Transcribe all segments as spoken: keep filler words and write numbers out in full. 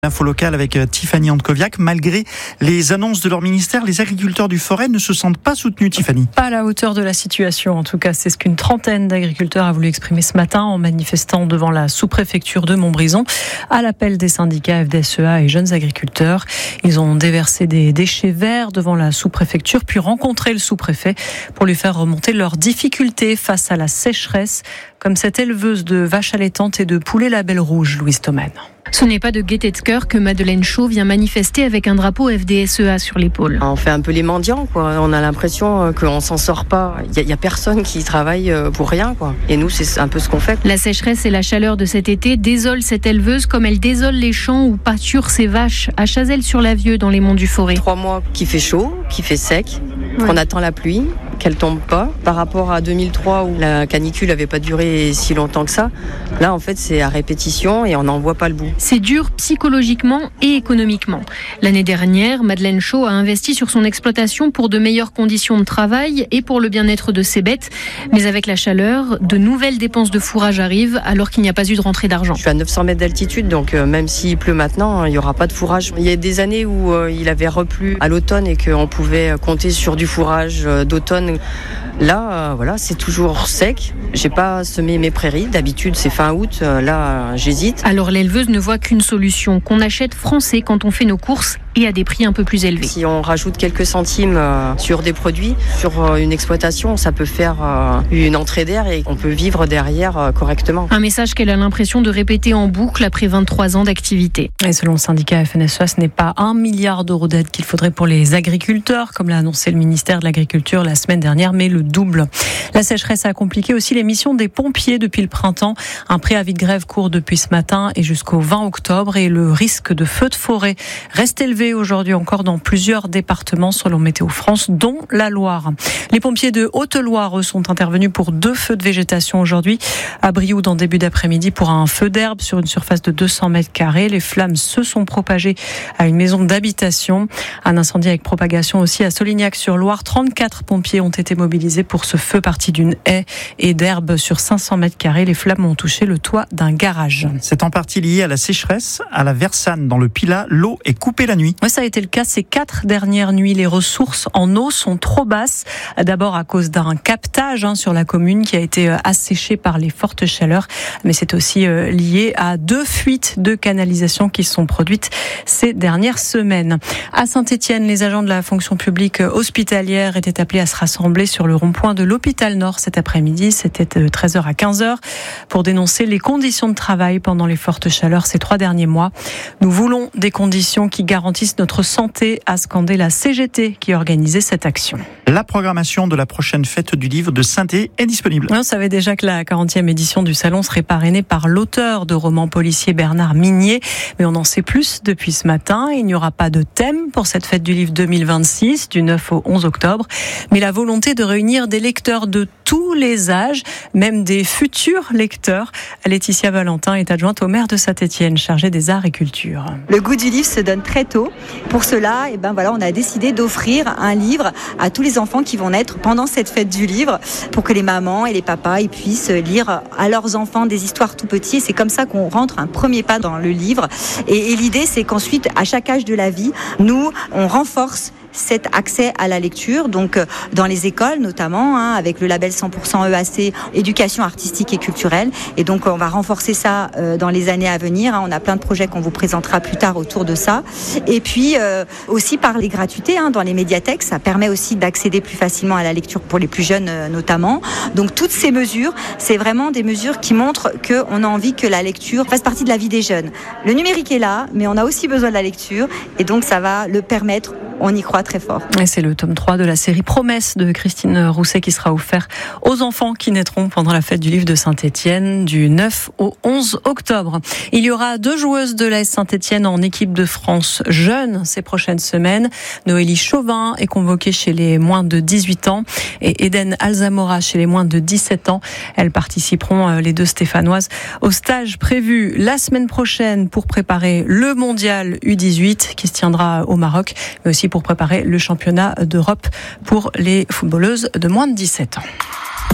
Info locale avec Tiffany Antkoviak. Malgré les annonces de leur ministère, les agriculteurs du Forez ne se sentent pas soutenus, Tiffany. Pas à la hauteur de la situation, en tout cas. C'est ce qu'une trentaine d'agriculteurs a voulu exprimer ce matin en manifestant devant la sous-préfecture de Montbrison à l'appel des syndicats F D S E A et jeunes agriculteurs. Ils ont déversé des déchets verts devant la sous-préfecture, puis rencontré le sous-préfet pour lui faire remonter leurs difficultés face à la sécheresse, comme cette éleveuse de vaches allaitantes et de poulets label rouge, Louise Thoman. Ce n'est pas de gaieté de cœur que Madeleine Chaud vient manifester avec un drapeau F D S E A sur l'épaule. On fait un peu les mendiants, quoi. On a l'impression qu'on s'en sort pas. Il n'y a, a personne qui travaille pour rien, quoi. Et nous, c'est un peu ce qu'on fait. La sécheresse et la chaleur de cet été désolent cette éleveuse comme elle désole les champs où pâturent ses vaches à Chazelles-sur-Lavieux dans les monts du Forez. Trois mois qui fait chaud, qui fait sec, ouais. On attend la pluie, qu'elle tombe pas. Par rapport à deux mille trois où la canicule n'avait pas duré si longtemps que ça, là, en fait, c'est à répétition et on n'en voit pas le bout. C'est dur psychologiquement et économiquement. L'année dernière, Madeleine Chaud a investi sur son exploitation pour de meilleures conditions de travail et pour le bien-être de ses bêtes. Mais avec la chaleur, de nouvelles dépenses de fourrage arrivent alors qu'il n'y a pas eu de rentrée d'argent. Je suis à neuf cents mètres d'altitude, donc euh, même s'il pleut maintenant, il n'y aura pas de fourrage. Il y a des années où euh, il avait replu à l'automne et qu'on pouvait compter sur du fourrage euh, d'automne. Là, euh, voilà, c'est toujours sec. J'ai pas semé mes prairies. D'habitude, c'est fin août. Euh, là, j'hésite. Alors l'éleveuse ne voit qu'une solution, qu'on achète français quand on fait nos courses et à des prix un peu plus élevés. Si on rajoute quelques centimes euh, sur des produits, sur euh, une exploitation, ça peut faire euh, une entrée d'air et on peut vivre derrière euh, correctement. Un message qu'elle a l'impression de répéter en boucle après vingt-trois ans d'activité. Et selon le syndicat F N S E A, ce n'est pas un milliard d'euros d'aide qu'il faudrait pour les agriculteurs, comme l'a annoncé le ministère de l'Agriculture la semaine dernière, mais le double. La sécheresse a compliqué aussi les missions des pompiers depuis le printemps. Un préavis de grève court depuis ce matin et jusqu'au vingt octobre et le risque de feux de forêt reste élevé aujourd'hui encore dans plusieurs départements selon Météo France, dont la Loire. Les pompiers de Haute-Loire, eux, sont intervenus pour deux feux de végétation aujourd'hui. À Brioude, en début d'après-midi, pour un feu d'herbe sur une surface de deux cents mètres carrés. Les flammes se sont propagées à une maison d'habitation. Un incendie avec propagation aussi à Solignac-sur-Loire. trente-quatre pompiers ont été mobilisés pour ce feu parti d'une haie et d'herbe sur cinq cents mètres carrés. Les flammes ont touché le toit d'un garage. C'est en partie lié à la sécheresse. À la Versanne, dans le Pilat, l'eau est coupée la nuit. Oui, ça a été le cas ces quatre dernières nuits. Les ressources en eau sont trop basses. D'abord à cause d'un captage hein, sur la commune qui a été asséché par les fortes chaleurs. Mais c'est aussi euh, lié à deux fuites de canalisation qui se sont produites ces dernières semaines. À Saint-Étienne, les agents de la fonction publique hospitalière étaient appelés à se rassembler sur le rond-point de l'hôpital Nord cet après-midi. C'était de treize heures à quinze heures pour dénoncer les conditions de travail pendant les fortes chaleurs ces trois derniers mois. Nous voulons des conditions qui garantissent notre santé, a scandé la C G T qui organisait cette action. La programmation de la prochaine fête du livre de Saint-Étienne est disponible. On savait déjà que la quarantième édition du salon serait parrainée par l'auteur de romans policiers Bernard Minier, mais on en sait plus depuis ce matin. Il n'y aura pas de thème pour cette fête du livre deux mille vingt-six, du neuf au onze octobre, mais la volonté de réunir des lecteurs de tous les âges, même des futurs lecteurs. Laetitia Valentin est adjointe au maire de Saint-Étienne, chargée des arts et culture. Le goût du livre se donne très tôt. Pour cela, eh ben voilà, on a décidé d'offrir un livre à tous les enfants qui vont naître pendant cette fête du livre, pour que les mamans et les papas ils puissent lire à leurs enfants des histoires tout petits. Et c'est comme ça qu'on rentre un premier pas dans le livre. Et, et l'idée, c'est qu'ensuite, à chaque âge de la vie, nous, on renforce cet accès à la lecture, donc dans les écoles notamment, hein, avec le label cent pour cent E A C, éducation artistique et culturelle. Et donc on va renforcer ça euh, dans les années à venir. Hein. On a plein de projets qu'on vous présentera plus tard autour de ça. Et puis euh, aussi par les gratuités hein, dans les médiathèques, ça permet aussi d'accéder plus facilement à la lecture pour les plus jeunes euh, notamment. Donc toutes ces mesures, c'est vraiment des mesures qui montrent qu'on a envie que la lecture fasse partie de la vie des jeunes. Le numérique est là, mais on a aussi besoin de la lecture et donc ça va le permettre. On y croit très fort. Et c'est le tome trois de la série Promesse de Christine Rousset qui sera offert aux enfants qui naîtront pendant la fête du livre de Saint-Étienne du neuf au onze octobre. Il y aura deux joueuses de l'A S Saint-Étienne en équipe de France jeunes ces prochaines semaines. Noélie Chauvin est convoquée chez les moins de dix-huit ans et Eden Alzamora chez les moins de dix-sept ans. Elles participeront, les deux stéphanoises, au stage prévu la semaine prochaine pour préparer le mondial U dix-huit qui se tiendra au Maroc, mais aussi pour préparer le championnat d'Europe pour les footballeuses de moins de dix-sept ans.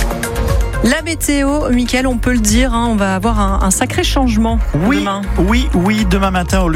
La météo, Mickaël, on peut le dire, hein, on va avoir un, un sacré changement oui, demain. Oui, oui, demain matin, au lieu